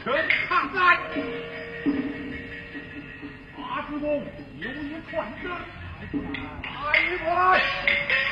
臣看在。马主公有一传旨，来！